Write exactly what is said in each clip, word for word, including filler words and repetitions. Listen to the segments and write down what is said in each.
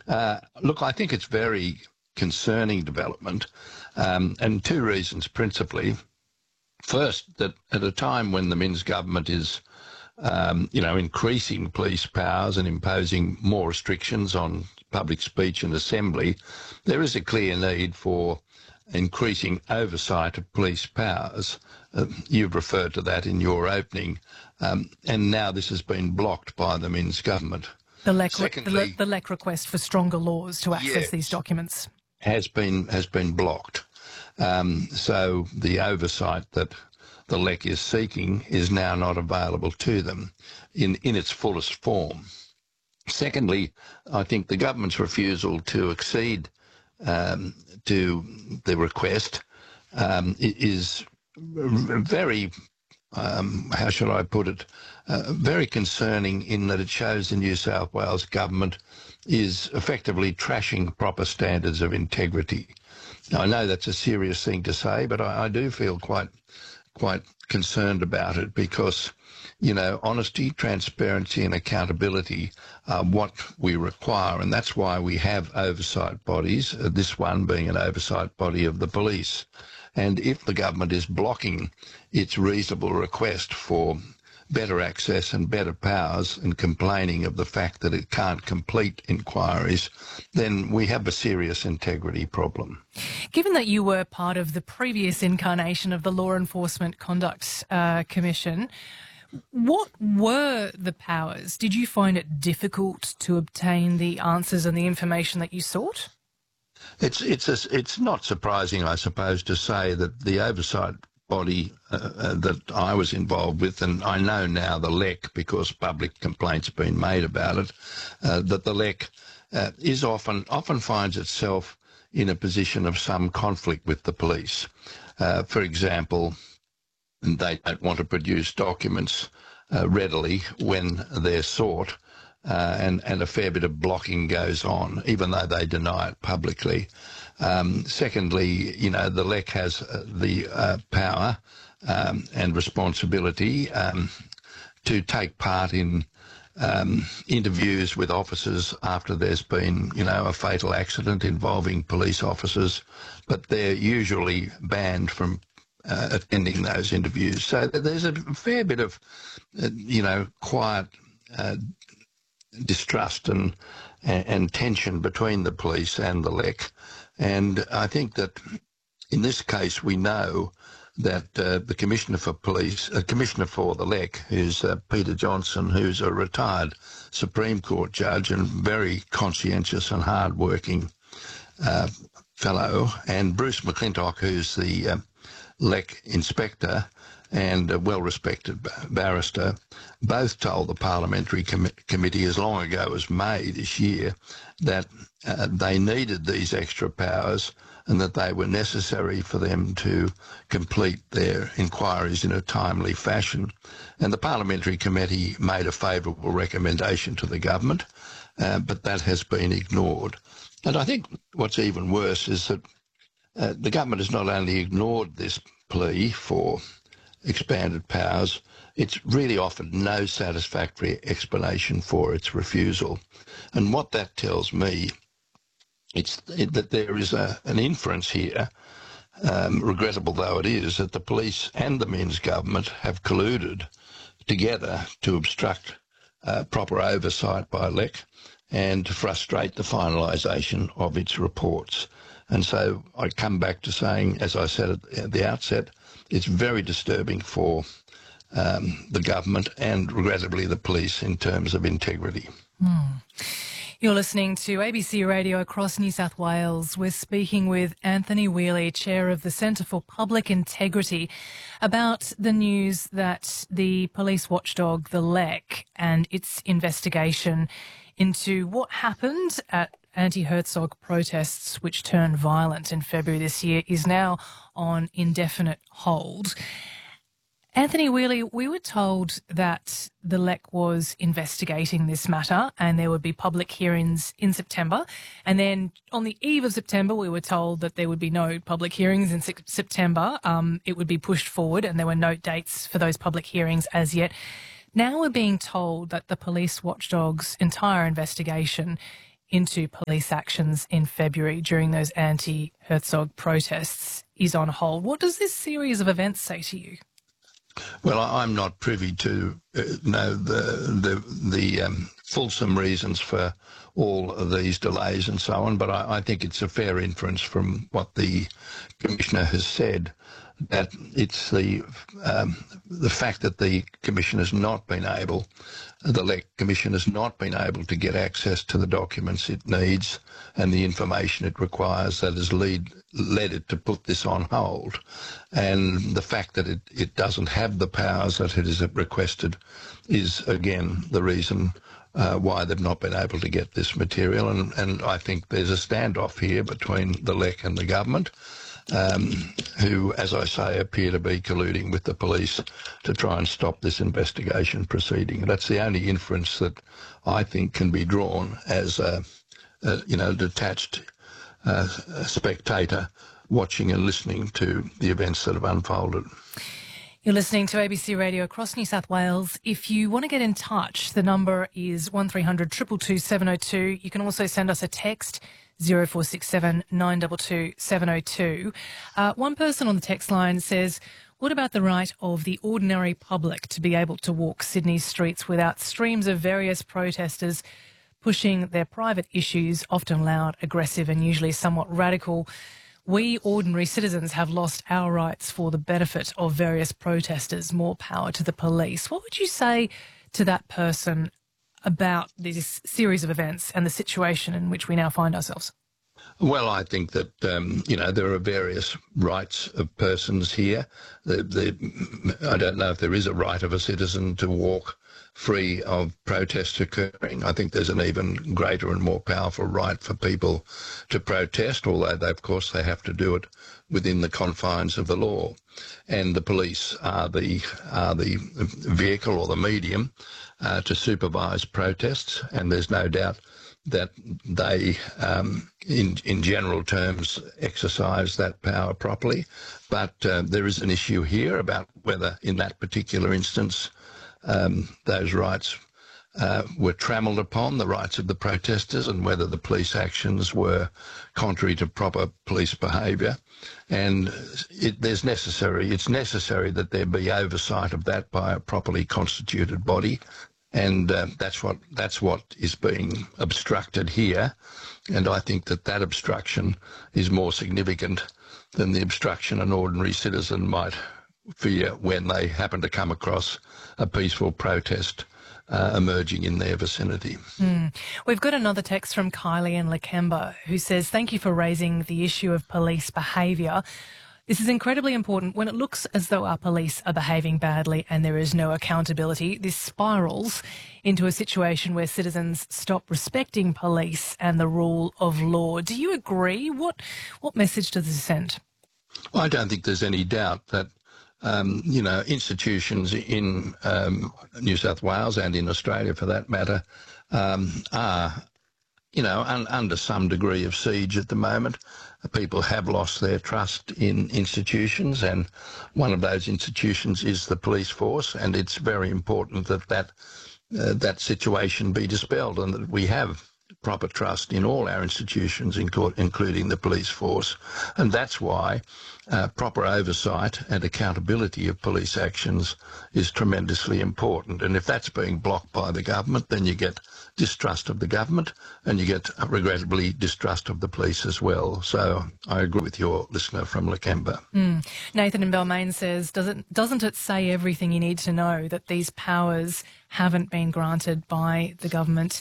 Uh, look, I think it's very concerning development, um, and two reasons principally. First, that at a time when the Minns government is, um, you know, increasing police powers and imposing more restrictions on public speech and assembly, there is a clear need for increasing oversight of police powers. Uh, you've referred to that in your opening, um, and now this has been blocked by the Minns government. The L E C, Secondly, the, Le, the L E C request for stronger laws to access yes, these documents has been has been blocked. Um, so the oversight that the L E C is seeking is now not available to them in, in its fullest form. Secondly, I think the government's refusal to accede um, to the request um, is very, um, how should I put it, uh, very concerning in that it shows the New South Wales government is effectively trashing proper standards of integrity. Now, I know that's a serious thing to say, but I, I do feel quite quite concerned about it because, you know, honesty, transparency and accountability are what we require, and that's why we have oversight bodies, uh, this one being an oversight body of the police. And if the government is blocking its reasonable request for better access and better powers and complaining of the fact that it can't complete inquiries, then we have a serious integrity problem. Given that you were part of the previous incarnation of the Law Enforcement Conduct uh, Commission, what were the powers? Did you find it difficult to obtain the answers and the information that you sought? It's it's a, it's not surprising, I suppose, to say that the oversight body uh, uh, that I was involved with, and I know now the L E C because public complaints have been made about it, uh, that the L E C uh, is often often finds itself in a position of some conflict with the police. Uh, for example, they don't want to produce documents uh, readily when they're sought, uh, and, and a fair bit of blocking goes on, even though they deny it publicly. Um, secondly, you know, the L E C has uh, the uh, power um, and responsibility um, to take part in um, interviews with officers after there's been, you know, a fatal accident involving police officers, but they're usually banned from uh, attending those interviews. So there's a fair bit of, uh, you know, quiet uh, distrust and, and, and tension between the police and the L E C. And I think that in this case we know that uh, the Commissioner for Police, uh, Commissioner for the L E C, who's uh, Peter Johnson, who's a retired Supreme Court judge and very conscientious and hard-working uh, fellow, and Bruce McClintock, who's the uh, L E C inspector and a well-respected barrister, both told the Parliamentary Com- Committee as long ago as May this year that uh, they needed these extra powers and that they were necessary for them to complete their inquiries in a timely fashion. And the Parliamentary Committee made a favourable recommendation to the government, uh, but that has been ignored. And I think what's even worse is that uh, the government has not only ignored this plea for expanded powers, it's really offered no satisfactory explanation for its refusal. And what that tells me is that there is a, an inference here, um, regrettable though it is, that the police and the Minns government have colluded together to obstruct uh, proper oversight by L E C and to frustrate the finalisation of its reports. And so I come back to saying, as I said at the outset, it's very disturbing for um, the government and, regrettably, the police in terms of integrity. Mm. You're listening to A B C Radio across New South Wales. We're speaking with Anthony Whealy, Chair of the Centre for Public Integrity, about the news that the police watchdog, the L E C, and its investigation into what happened at anti-Herzog protests, which turned violent in February this year, is now on indefinite hold. Anthony Whealy, we were told that the L E C was investigating this matter and there would be public hearings in September. And then on the eve of September, we were told that there would be no public hearings in September. Um, it would be pushed forward and there were no dates for those public hearings as yet. Now we're being told that the police watchdog's entire investigation into police actions in February during those anti-Herzog protests is on hold. What does this series of events say to you? Well, I'm not privy to uh, know the the the um, fulsome reasons for all of these delays and so on, but I, I think it's a fair inference from what the Commissioner has said that it's the um, the fact that the Commission has not been able, the L E C Commission has not been able to get access to the documents it needs and the information it requires that has lead, led it to put this on hold. And the fact that it, it doesn't have the powers that it has requested is, again, the reason uh, why they've not been able to get this material. And, and I think there's a standoff here between the L E C and the government. Um, who, as I say, appear to be colluding with the police to try and stop this investigation proceeding. That's the only inference that I think can be drawn as a, a you know, detached uh, spectator watching and listening to the events that have unfolded. You're listening to A B C Radio across New South Wales. If you want to get in touch, the number is one three hundred two two two seven oh two. You can also send us a text, zero four six seven nine two two seven oh two. Uh, one person on the text line says, what about the right of the ordinary public to be able to walk Sydney's streets without streams of various protesters pushing their private issues, often loud, aggressive and usually somewhat radical? We ordinary citizens have lost our rights for the benefit of various protesters. More power to the police. What would you say to that person about this series of events and the situation in which we now find ourselves? Well, I think that, um, you know, there are various rights of persons here. The, the, I don't know if there is a right of a citizen to walk free of protests occurring. I think there's an even greater and more powerful right for people to protest, although, they, of course, they have to do it within the confines of the law. And the police are the, are the vehicle or the medium uh, to supervise protests, and there's no doubt that they, um, in, in general terms, exercise that power properly. But uh, there is an issue here about whether, in that particular instance, um, those rights uh, were trammelled upon, the rights of the protesters, and whether the police actions were contrary to proper police behaviour. And it, there's necessary, it's necessary that there be oversight of that by a properly constituted body. And uh, that's what that's what is being obstructed here, and I think that that obstruction is more significant than the obstruction an ordinary citizen might fear when they happen to come across a peaceful protest uh, emerging in their vicinity. Mm. We've got another text from Kylie in Lakemba who says, thank you for raising the issue of police behaviour. This is incredibly important. When it looks as though our police are behaving badly and there is no accountability, this spirals into a situation where citizens stop respecting police and the rule of law. Do you agree? What what message does this send? Well, I don't think there's any doubt that, um, you know, institutions in um, New South Wales and in Australia, for that matter, um, are, you know, un under some degree of siege at the moment. People have lost their trust in institutions, and one of those institutions is the police force, and it's very important that that, uh, that situation be dispelled and that we have proper trust in all our institutions, including the police force. And that's why uh, proper oversight and accountability of police actions is tremendously important. And if that's being blocked by the government, then you get distrust of the government and you get, uh, regrettably, distrust of the police as well. So I agree with your listener from Lakemba. Mm. Nathan in Balmain says, Does it, doesn't it say everything you need to know that these powers haven't been granted by the government?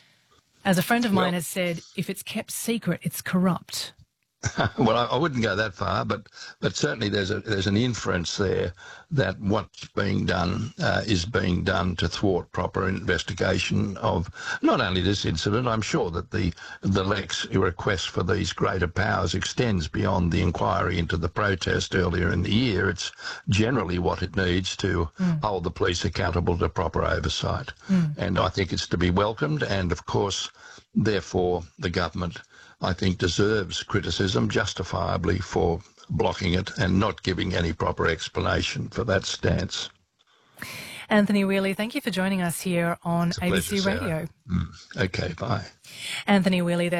As a friend of mine well, has said, if it's kept secret, it's corrupt. Well, I, I wouldn't go that far, but but certainly there's a there's an inference there that what's being done uh, is being done to thwart proper investigation of not only this incident. I'm sure that the the L E C's request for these greater powers extends beyond the inquiry into the protest earlier in the year. It's generally what it needs to mm. hold the police accountable to proper oversight, mm. and I think it's to be welcomed. And of course, therefore, the government, I think, deserves criticism justifiably for blocking it and not giving any proper explanation for that stance. Anthony Wheely, thank you for joining us here on It's a A B pleasure, C Sarah. Radio. Mm. Okay, bye. Anthony Wheely there.